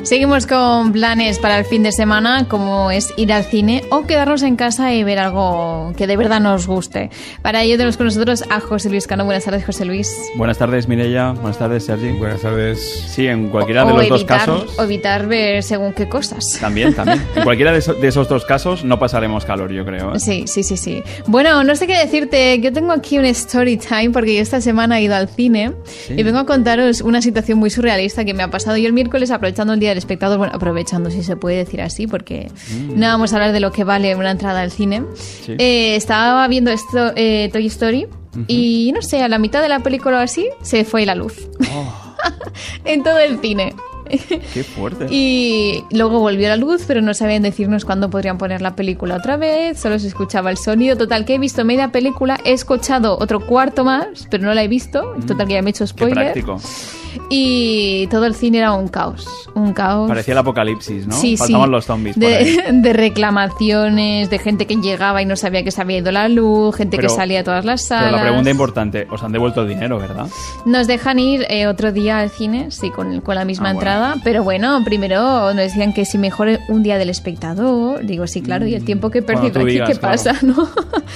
Seguimos con planes para el fin de semana, como es ir al cine o quedarnos en casa y ver algo que de verdad nos guste. Para ello tenemos con nosotros a José Luis Cano. Buenas tardes, José Luis. Buenas tardes, Mireia. Buenas tardes, Sergi. Buenas tardes. Sí, en cualquiera de los dos casos... O evitar ver según qué cosas. También. En cualquiera de esos dos casos no pasaremos calor, yo creo, ¿eh? Sí. Bueno, no sé qué decirte. Yo tengo aquí un story time porque yo esta semana he ido al cine y vengo a contaros una situación muy surrealista que me ha pasado yo el miércoles aprovechando el Día del Espectador. Bueno, aprovechando, si se puede decir así, porque no vamos a hablar de lo que vale una entrada al cine. Sí. Estaba viendo esto, Toy Story, y no sé, a la mitad de la película o así, se fue la luz. En todo el cine. ¡Qué fuerte! Y luego volvió la luz, pero no sabían decirnos cuándo podrían poner la película otra vez, solo se escuchaba el sonido. Total, que he visto media película, he escuchado otro cuarto más, pero no la he visto. Total, que ya me he hecho spoiler. ¡Qué práctico! Y todo el cine era un caos. Parecía el apocalipsis, ¿no? Sí, Faltaban los zombies por ahí. De reclamaciones, de gente que llegaba y no sabía que se había ido la luz, gente que salía a todas las salas. Pero la pregunta importante, os han devuelto el dinero, ¿verdad? Nos dejan ir otro día al cine, sí, con la misma entrada. Pero bueno, primero nos decían que si mejor un día del espectador. Digo, sí, claro, y el tiempo que he perdido aquí, ¿qué pasa, no?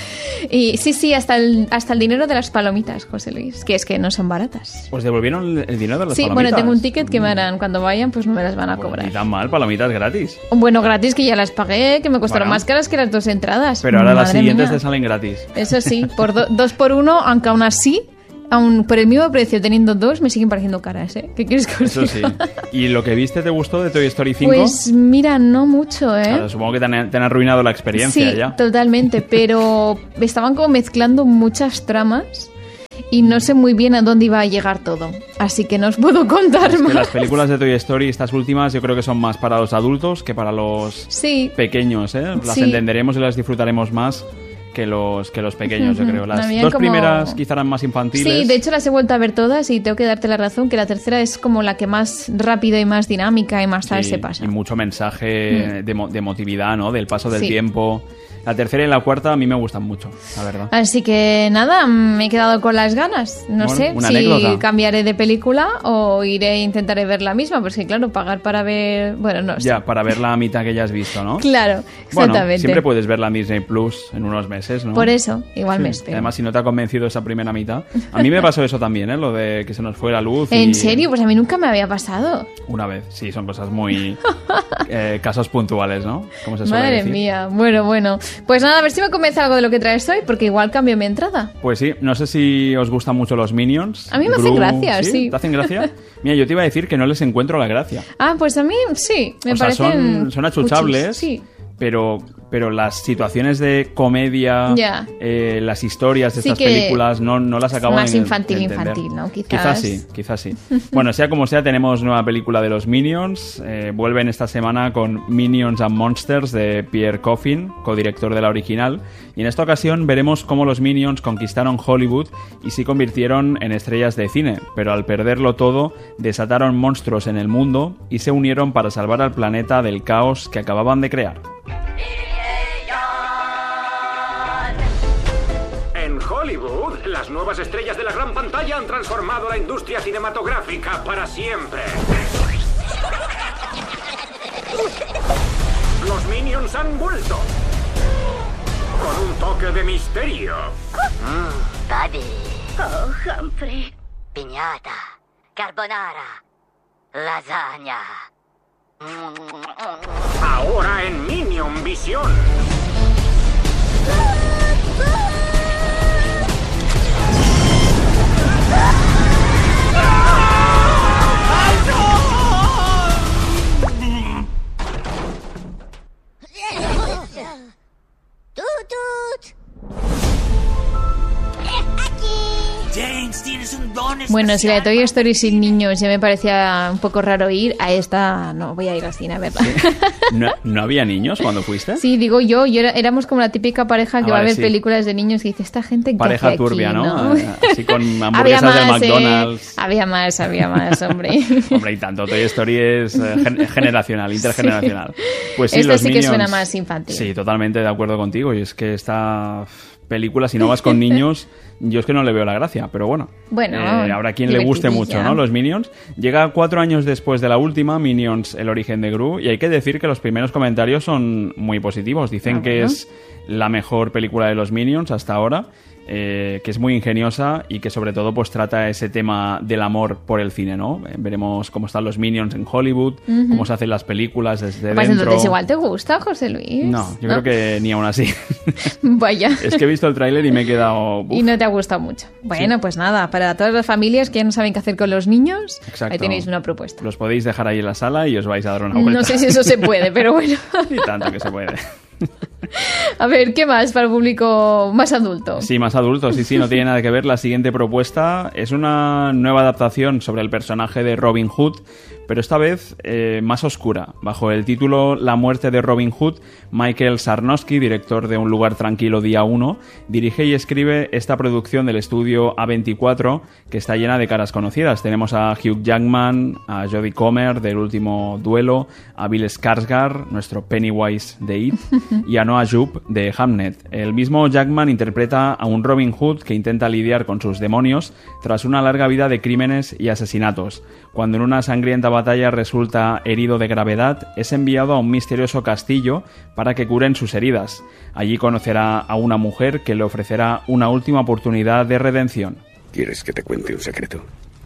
Y sí, hasta el dinero de las palomitas, José Luis, que es que no son baratas. ¿Os devolvieron el dinero de las palomitas? Sí, bueno, tengo un ticket que me harán cuando vayan, pues no me las van a cobrar. Ni tan mal, palomitas gratis. Bueno, gratis, que ya las pagué, que me costaron más caras que las dos entradas. Pero ahora las siguientes te salen gratis. Eso sí, por 2 por 1, aunque aún así, aún por el mismo precio teniendo 2, me siguen pareciendo caras, ¿eh? ¿Qué quieres que os diga? Eso sí. ¿Y lo que viste te gustó de Toy Story 5? Pues mira, no mucho, ¿eh? Claro, supongo que te han arruinado la experiencia ya. Sí, totalmente, pero estaban como mezclando muchas tramas y no sé muy bien a dónde iba a llegar todo. Así que no os puedo contar más. Las películas de Toy Story, estas últimas, yo creo que son más para los adultos que para los pequeños, ¿eh? Las entenderemos y las disfrutaremos más que los pequeños, yo creo. Las dos primeras quizá eran más infantiles. Sí, de hecho las he vuelto a ver todas y tengo que darte la razón que la tercera es como la que más rápido y más dinámica y más tal se pasa. Y mucho mensaje de emotividad, ¿no? Del paso del tiempo. La tercera y la cuarta a mí me gustan mucho, la verdad. Así que nada, me he quedado con las ganas. No sé si anécdota. Cambiaré de película o intentaré ver la misma, porque claro, pagar para ver... Bueno, no sé. Ya, para ver la mitad que ya has visto, ¿no? Claro, exactamente. Bueno, siempre puedes ver la Disney Plus en unos meses, ¿no? Por eso, igual me espero. Además, si no te ha convencido esa primera mitad. A mí me pasó eso también, ¿eh? Lo de que se nos fue la luz. ¿En serio? Pues a mí nunca me había pasado. Una vez, sí, son cosas muy... casos puntuales, ¿no? Como se suele decir. Madre mía, bueno. Pues nada, a ver si me convence algo de lo que traes hoy, porque igual cambio mi entrada. Pues sí, no sé si os gustan mucho los Minions. A mí me hacen gracia, sí. ¿Te hacen gracia? Mira, yo te iba a decir que no les encuentro la gracia. Ah, pues a mí sí, me parecen... Son achuchables, sí. Pero las situaciones de comedia, las historias de estas películas no las acabo de entender. Más infantil, ¿no? Quizás sí. Bueno, sea como sea, tenemos nueva película de los Minions. Vuelven esta semana con Minions and Monsters de Pierre Coffin, codirector de la original. Y en esta ocasión veremos cómo los Minions conquistaron Hollywood y se convirtieron en estrellas de cine. Pero al perderlo todo, desataron monstruos en el mundo y se unieron para salvar al planeta del caos que acababan de crear. En Hollywood, las nuevas estrellas de la gran pantalla han transformado la industria cinematográfica para siempre. Los Minions han vuelto. Con un toque de misterio. Buddy. Oh, Humphrey. Piñata. Carbonara. Lasagna. Ahora en Minion Visión. James, tienes un don especial. Bueno, si la de Toy Story sin niños ya me parecía un poco raro ir, a esta no voy a ir al cine a verla. ¿No había niños cuando fuiste? Sí, digo yo éramos como la típica pareja que va a ver películas de niños y dice, esta gente que pareja hace turbia, aquí, ¿no? Así con hamburguesas del McDonald's. Había más, hombre. Hombre, y tanto. Toy Story es generacional, intergeneracional. Pues sí, esta los sí Minions, que suena más infantil. Sí, totalmente de acuerdo contigo. Y es que está... película, si no vas con niños, yo es que no le veo la gracia, pero bueno. Habrá quien le guste mucho, ¿no? Los Minions. Llega 4 años después de la última, Minions, el origen de Gru, y hay que decir que los primeros comentarios son muy positivos. Dicen que es la mejor película de los Minions hasta ahora, que es muy ingeniosa y que sobre todo pues trata ese tema del amor por el cine, ¿no? Veremos cómo están los Minions en Hollywood, cómo se hacen las películas desde pues dentro. Entonces igual te gusta, José Luis. No, yo creo que ni aún así. Vaya. Es que he visto el tráiler y me he quedado... Y no te ha gustado mucho. Bueno, sí. Pues nada, para todas las familias que ya no saben qué hacer con los niños, exacto, ahí tenéis una propuesta. Los podéis dejar ahí en la sala y os vais a dar una vuelta. No sé si eso se puede, pero bueno. Y tanto que se puede. A ver, ¿qué más para el público más adulto? Sí, más adulto, sí, no tiene nada que ver. La siguiente propuesta es una nueva adaptación sobre el personaje de Robin Hood, pero esta vez más oscura. Bajo el título La muerte de Robin Hood, Michael Sarnowski, director de Un lugar tranquilo día 1, dirige y escribe esta producción del estudio A24, que está llena de caras conocidas. Tenemos a Hugh Jackman, a Jodie Comer del Último Duelo, a Bill Skarsgård, nuestro Pennywise de It, y a Noah Jupe de Hamnet. El mismo Jackman interpreta a un Robin Hood que intenta lidiar con sus demonios tras una larga vida de crímenes y asesinatos. Cuando en una sangrienta batalla resulta herido de gravedad, es enviado a un misterioso castillo para que curen sus heridas. Allí conocerá a una mujer que le ofrecerá una última oportunidad de redención. ¿Quieres que te cuente un secreto?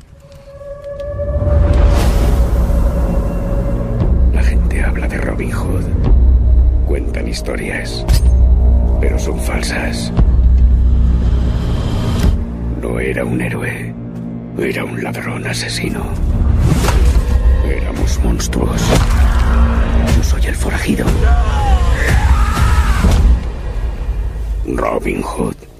La gente habla de Robin Hood. Cuentan historias, pero son falsas. No era un héroe, era un ladrón asesino. Éramos monstruos. Yo soy el forajido. Robin Hood.